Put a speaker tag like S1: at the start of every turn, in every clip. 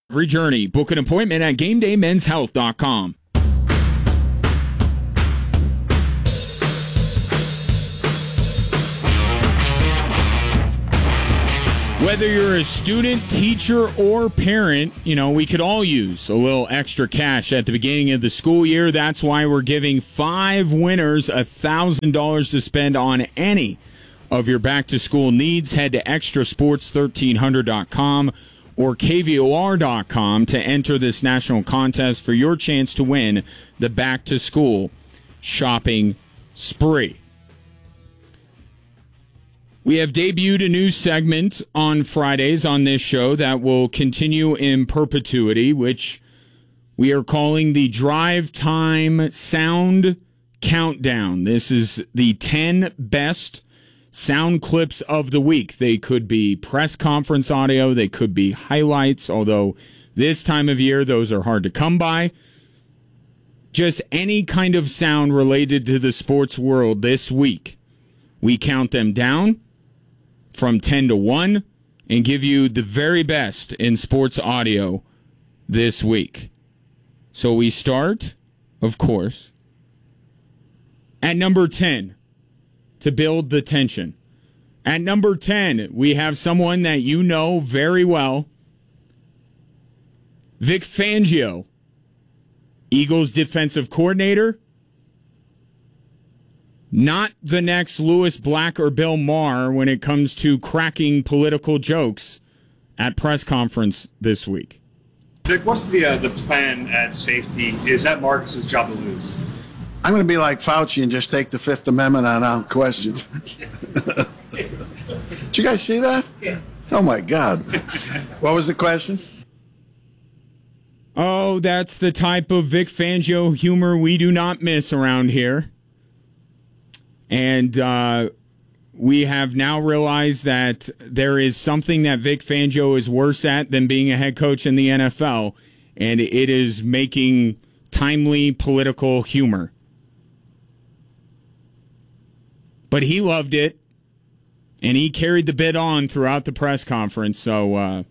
S1: Every journey. Book an appointment at GameDayMen'sHealth.com. Whether you're a student, teacher, or parent, we could all use a little extra cash at the beginning of the school year. That's why we're giving 5 winners $1,000 to spend on any of your back-to-school needs. Head to extrasports1300.com or kvor.com to enter this national contest for your chance to win the back-to-school shopping spree. We have debuted a new segment on Fridays on this show that will continue in perpetuity, which we are calling the Drive Time Sound Countdown. This is the 10 best sound clips of the week. They could be press conference audio, they could be highlights, although this time of year those are hard to come by. Just any kind of sound related to the sports world this week. We count them down from 10 to 1 and give you the very best in sports audio this week. So we start, of course, at number 10 to build the tension. At number 10, we have someone that you know very well, Vic Fangio, Eagles defensive coordinator. Not the next Lewis Black or Bill Maher when it comes to cracking political jokes at press conference this week.
S2: Vic, what's the plan at safety? Is that Marcus's job to lose?
S3: I'm going to be like Fauci and just take the Fifth Amendment on questions. Did you guys see that? Yeah. Oh, my God. What was the question?
S1: Oh, that's the type of Vic Fangio humor we do not miss around here. And we have now realized that there is something that Vic Fangio is worse at than being a head coach in the NFL, and it is making timely political humor. But he loved it, and he carried the bit on throughout the press conference, so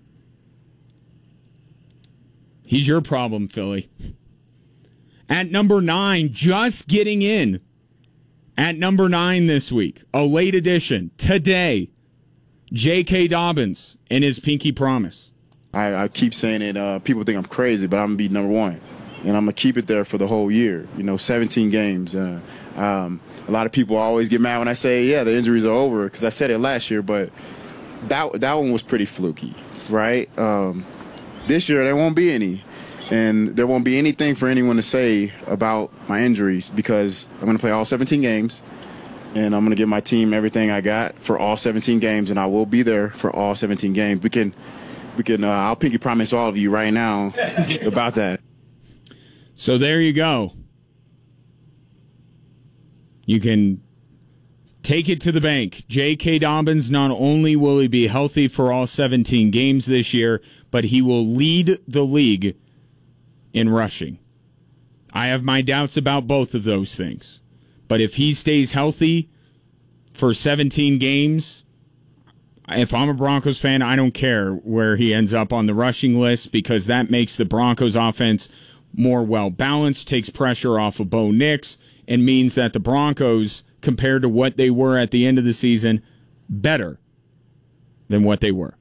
S1: he's your problem, Philly. At number 9, just getting in. At number 9 this week, a late edition, today, J.K. Dobbins and his pinky promise.
S4: I keep saying it, people think I'm crazy, but I'm going to be number 1. And I'm going to keep it there for the whole year, 17 games. A lot of people always get mad when I say, yeah, the injuries are over, because I said it last year, but that one was pretty fluky, right? This year, there won't be any. And there won't be anything for anyone to say about my injuries because I'm going to play all 17 games, and I'm going to give my team everything I got for all 17 games, and I will be there for all 17 games. We can. I'll pinky promise all of you right now about that.
S1: So there you go. You can take it to the bank. J.K. Dobbins, not only will he be healthy for all 17 games this year, but he will lead the league in rushing. I have my doubts about both of those things. But if he stays healthy for 17 games, if I'm a Broncos fan, I don't care where he ends up on the rushing list because that makes the Broncos offense more well-balanced, takes pressure off of Bo Nix, and means that the Broncos, compared to what they were at the end of the season, better than what they were.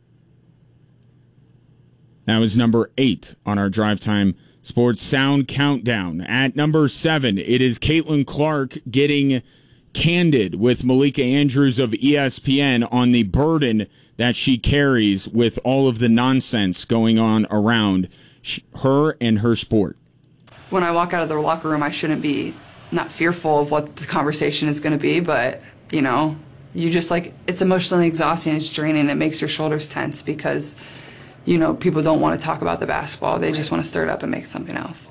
S1: That was number 8 on our Drive Time Sports Sound Countdown. At number 7, it is Caitlin Clark getting candid with Malika Andrews of ESPN on the burden that she carries with all of the nonsense going on around her and her sport.
S5: When I walk out of the locker room, I shouldn't be not fearful of what the conversation is going to be, but, you just it's emotionally exhausting, it's draining, it makes your shoulders tense because people don't want to talk about the basketball. They just want to stir it up and make it something else.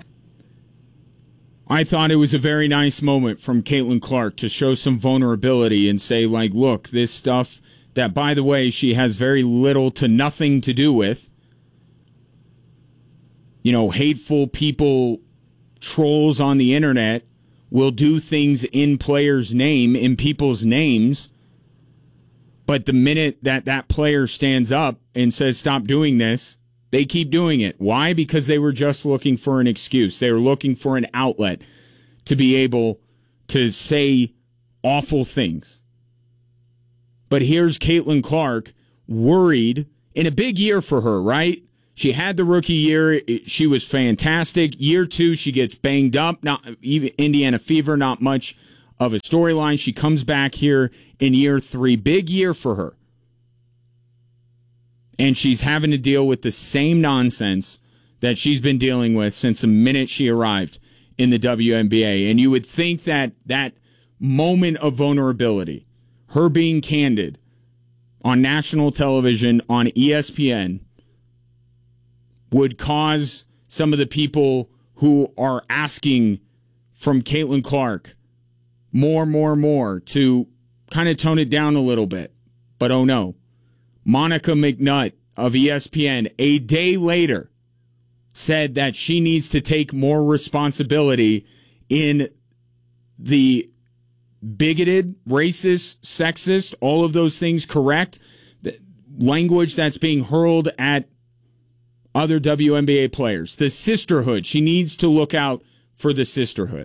S1: I thought it was a very nice moment from Caitlin Clark to show some vulnerability and say, look, this stuff that, by the way, she has very little to nothing to do with. Hateful people, trolls on the internet will do things in players' name, in people's names. But the minute that player stands up and says, stop doing this, They keep doing it. Why? Because they were just looking for an excuse. They were looking for an outlet to be able to say awful things. But here's Caitlin Clark worried in a big year for her, right? She had the rookie year. She was fantastic. Year 2, she gets banged up. Not even Indiana fever, not much of a storyline. She comes back here in year 3. Big year for her. And she's having to deal with the same nonsense that she's been dealing with since the minute she arrived in the WNBA. And you would think that that moment of vulnerability, her being candid on national television, on ESPN, would cause some of the people who are asking from Caitlin Clark more to kind of tone it down a little bit. But oh no. Monica McNutt of ESPN, a day later, said that she needs to take more responsibility in the bigoted, racist, sexist, all of those things correct, the language that's being hurled at other WNBA players. The sisterhood. She needs to look out for the sisterhood.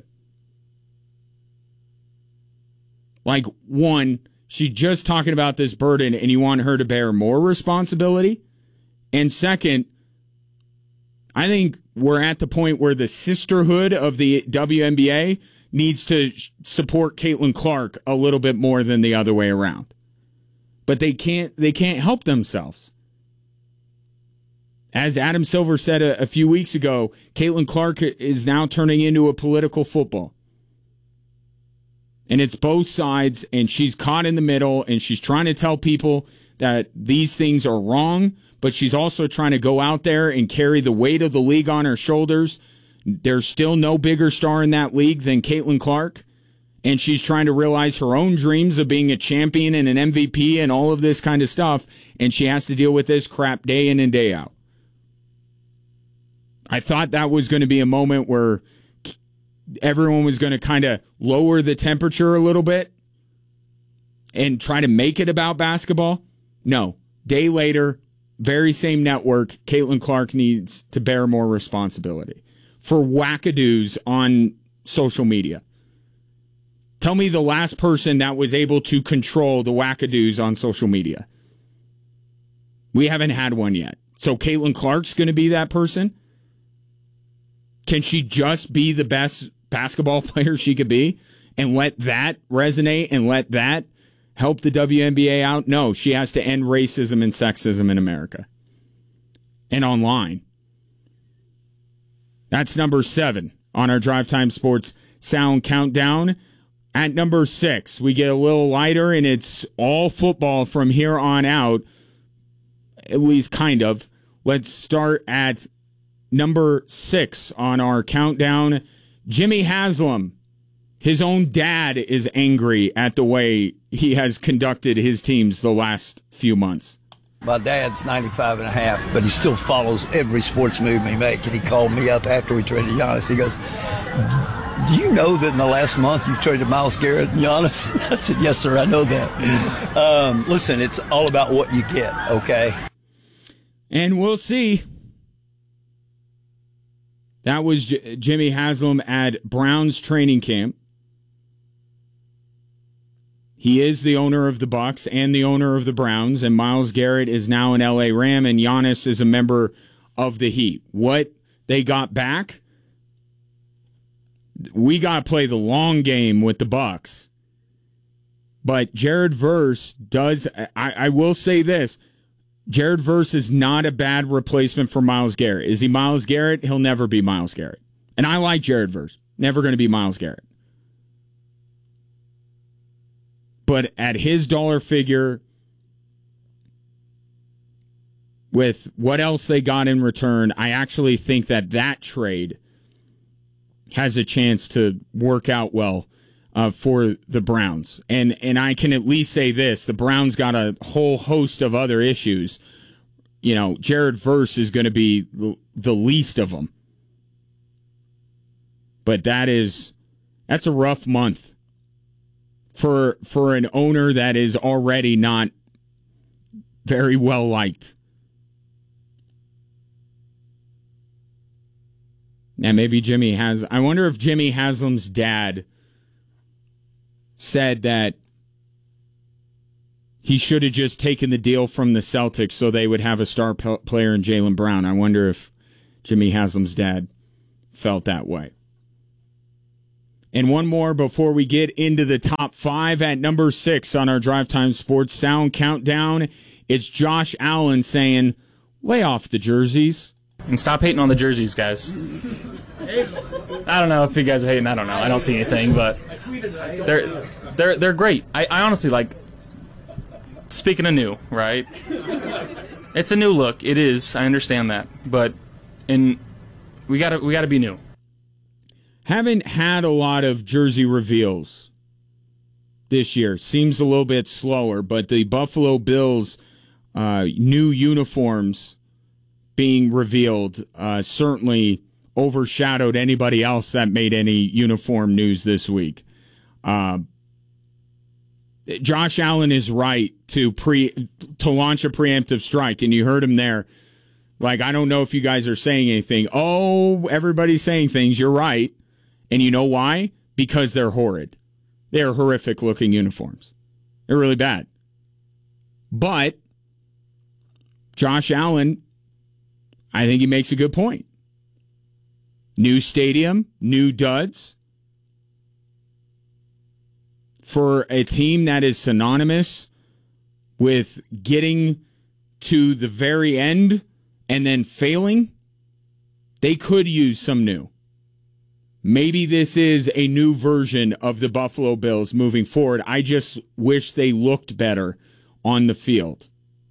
S1: Like, one, she's just talking about this burden and you want her to bear more responsibility. And second, I think we're at the point where the sisterhood of the WNBA needs to support Caitlin Clark a little bit more than the other way around. But they can't help themselves. As Adam Silver said a few weeks ago, Caitlin Clark is now turning into a political football. And it's both sides, and she's caught in the middle, and she's trying to tell people that these things are wrong, but she's also trying to go out there and carry the weight of the league on her shoulders. There's still no bigger star in that league than Caitlin Clark, and she's trying to realize her own dreams of being a champion and an MVP and all of this kind of stuff, and she has to deal with this crap day in and day out. I thought that was going to be a moment where everyone was going to kind of lower the temperature a little bit and try to make it about basketball. No. Day later, very same network, Caitlin Clark needs to bear more responsibility for wackadoos on social media. Tell me the last person that was able to control the wackadoos on social media. We haven't had one yet. So Caitlin Clark's going to be that person? Can she just be the best basketball player she could be and let that resonate and let that help the WNBA out? No, she has to end racism and sexism in America and online. That's number 7 on our Drive Time Sports Sound Countdown. At number 6, we get a little lighter, and it's all football from here on out, at least kind of. Let's start at number 6 on our countdown. Jimmy Haslam, his own dad, is angry at the way he has conducted his teams the last few months.
S6: My dad's 95 and a half, but he still follows every sports move we make. And he called me up after we traded Giannis. He goes, "Do you know that in the last month you traded Myles Garrett and Giannis?" I said, "Yes, sir, I know that." Listen, it's all about what you get, okay?
S1: And we'll see. That was Jimmy Haslam at Browns training camp. He is the owner of the Bucs and the owner of the Browns, and Myles Garrett is now an LA Ram, and Giannis is a member of the Heat. What they got back? We got to play the long game with the Bucs. But Jared Verse does. I will say this. Jared Verse is not a bad replacement for Myles Garrett. Is he Myles Garrett? He'll never be Myles Garrett. And I like Jared Verse. Never going to be Myles Garrett. But at his dollar figure, with what else they got in return, I actually think that trade has a chance to work out well for the Browns. And I can at least say this, the Browns got a whole host of other issues. You know, Jared Verse is going to be the least of them. But that's a rough month for an owner that is already not very well liked. Yeah, maybe I wonder if Jimmy Haslam's dad said that he should have just taken the deal from the Celtics so they would have a star player in Jaylen Brown. I wonder if Jimmy Haslam's dad felt that way. And one more before we get into the top 5. At number 6 on our Drive Time Sports Sound Countdown, it's Josh Allen saying, lay off the jerseys.
S7: And stop hating on the jerseys, guys. I don't know if you guys are hating. I don't know. I don't see anything, but they're great. I honestly like. Speaking of new, right? It's a new look. It is. I understand that, but we gotta be new.
S1: Haven't had a lot of jersey reveals this year. Seems a little bit slower, but the Buffalo Bills new uniforms being revealed certainly overshadowed anybody else that made any uniform news this week. Josh Allen is right to launch a preemptive strike, and you heard him there. Like, I don't know if you guys are saying anything. Oh, everybody's saying things. You're right. And you know why? Because they're horrid. They're horrific-looking uniforms. They're really bad. But Josh Allen, I think he makes a good point. New stadium, new duds. For a team that is synonymous with getting to the very end and then failing, they could use some new. Maybe this is a new version of the Buffalo Bills moving forward. I just wish they looked better on the field.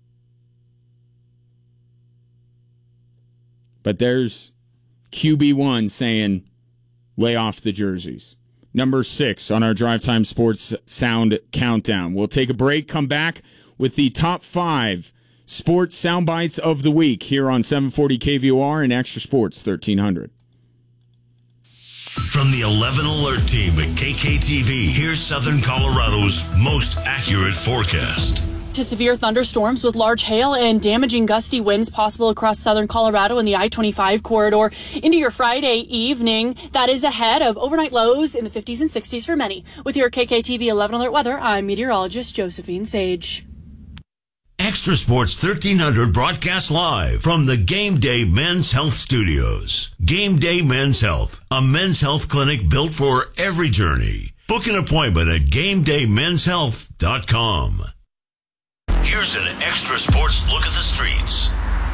S1: But there's QB1 saying, lay off the jerseys. Number 6 on our Drive Time Sports Sound Countdown. We'll take a break, come back with the top 5 sports sound bites of the week here on 740 KVOR and Extra Sports 1300.
S8: From the 11 Alert team at KKTV, here's Southern Colorado's most accurate forecast.
S9: To severe thunderstorms with large hail and damaging gusty winds possible across southern Colorado and the I-25 corridor into your Friday evening. That is ahead of overnight lows in the 50s and 60s for many. With your KKTV 11 Alert weather, I'm meteorologist Josephine Sage.
S8: Extra Sports 1300 broadcasts live from the Game Day Men's Health Studios. Game Day Men's Health, a men's health clinic built for every journey. Book an appointment at GameDayMen'sHealth.com. Here's an Extra Sports look at the streets.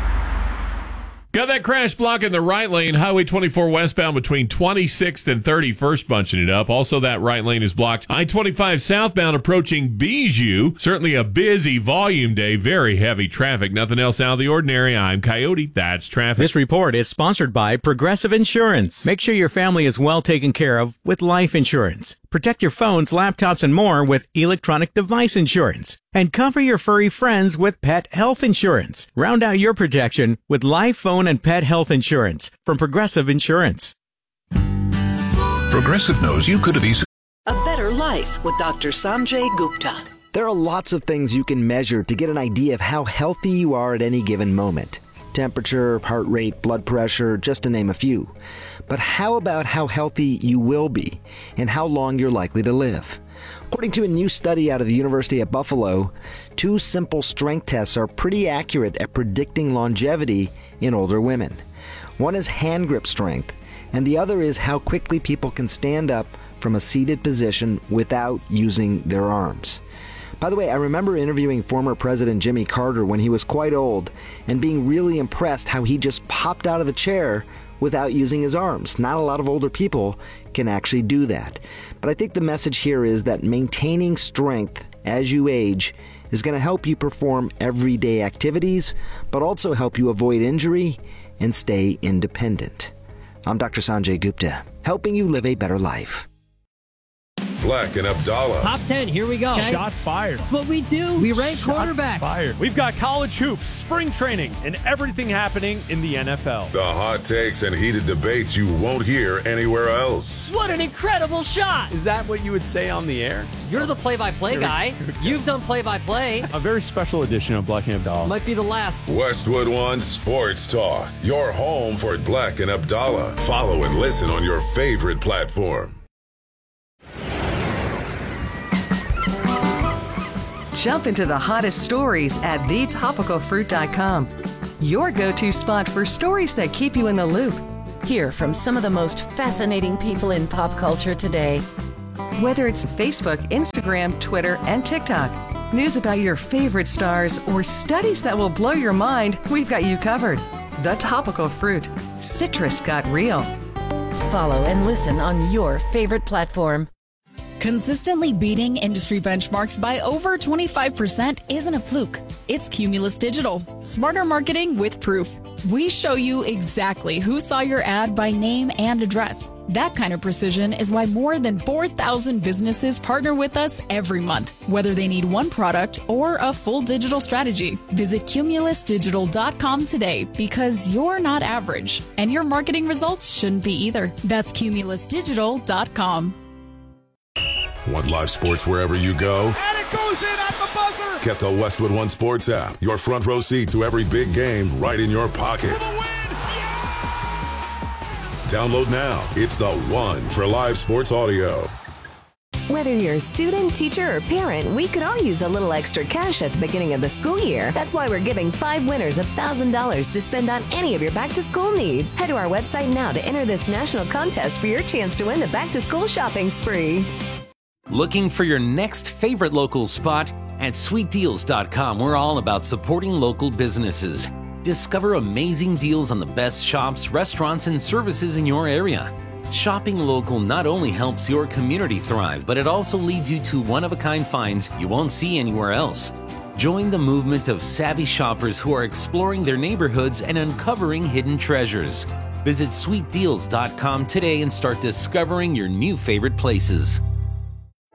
S10: Got that crash block in the right lane, Highway 24 westbound between 26th and 31st, bunching it up. Also, that right lane is blocked. I-25 southbound approaching Bijou. Certainly a busy volume day, very heavy traffic. Nothing else out of the ordinary. I'm Coyote. That's traffic.
S11: This report is sponsored by Progressive Insurance. Make sure your family is well taken care of with life insurance. Protect your phones, laptops, and more with electronic device insurance. And cover your furry friends with pet health insurance. Round out your protection with life, phone, and pet health insurance from Progressive Insurance.
S12: Progressive knows you could have easily...
S13: A better life with Dr. Sanjay Gupta.
S14: There are lots of things you can measure to get an idea of how healthy you are at any given moment. Temperature, heart rate, blood pressure, just to name a few. But how about how healthy you will be and how long you're likely to live? According to a new study out of the University at Buffalo, 2 simple strength tests are pretty accurate at predicting longevity in older women. One is hand grip strength, and the other is how quickly people can stand up from a seated position without using their arms. By the way, I remember interviewing former President Jimmy Carter when he was quite old and being really impressed how he just popped out of the chair without using his arms. Not a lot of older people can actually do that. But I think the message here is that maintaining strength as you age is going to help you perform everyday activities, but also help you avoid injury and stay independent. I'm Dr. Sanjay Gupta, helping you live a better life.
S12: Black and Abdallah.
S15: Top 10, here we go.
S16: Okay. Shots fired.
S15: That's what we do. We rank quarterbacks.
S16: Fired. We've got college hoops, spring training, and everything happening in the NFL.
S12: The hot takes and heated debates you won't hear anywhere else.
S15: What an incredible shot.
S16: Is that what you would say on the air?
S15: You're the play-by-play guy. You've done play-by-play.
S16: A very special edition of Black and Abdallah.
S15: Might be the last.
S12: Westwood One Sports Talk. Your home for Black and Abdallah. Follow and listen on your favorite platform.
S17: Jump into the hottest stories at thetopicalfruit.com. Your go-to spot for stories that keep you in the loop.
S18: Hear from some of the most fascinating people in pop culture today.
S17: Whether it's Facebook, Instagram, Twitter, and TikTok, news about your favorite stars, or studies that will blow your mind, we've got you covered. The Topical Fruit. Citrus got real.
S18: Follow and listen on your favorite platform.
S19: Consistently beating industry benchmarks by over 25% isn't a fluke. It's Cumulus Digital. Smarter marketing with proof. We show you exactly who saw your ad by name and address. That kind of precision is why more than 4,000 businesses partner with us every month, whether they need one product or a full digital strategy. Visit cumulusdigital.com today because you're not average, and your marketing results shouldn't be either. That's cumulusdigital.com.
S12: Want live sports wherever you go?
S20: And it goes in at the buzzer!
S12: Get the Westwood One Sports app. Your front row seat to every big game right in your pocket. Download now. It's the one for live sports audio.
S21: Whether you're a student, teacher, or parent, we could all use a little extra cash at the beginning of the school year. That's why we're giving 5 winners $1,000 to spend on any of your back-to-school needs. Head to our website now to enter this national contest for your chance to win the back-to-school shopping spree.
S22: Looking for your next favorite local spot? At sweetdeals.com, we're all about supporting local businesses. Discover amazing deals on the best shops, restaurants, and services in your area. Shopping local not only helps your community thrive, but it also leads you to one-of-a-kind finds you won't see anywhere else. Join the movement of savvy shoppers who are exploring their neighborhoods and uncovering hidden treasures. Visit sweetdeals.com today and start discovering your new favorite places.